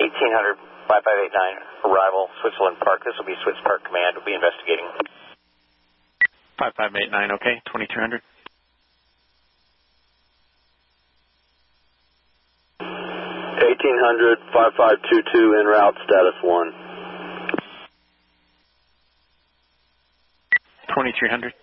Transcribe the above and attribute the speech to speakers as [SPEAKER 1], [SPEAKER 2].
[SPEAKER 1] 1800, 5589, arrival, Switzerland Park. This will be Swiss Park Command. We'll be investigating.
[SPEAKER 2] 5589, okay, 2300.
[SPEAKER 3] 1800, 5522, en route, status 1.
[SPEAKER 2] 2300.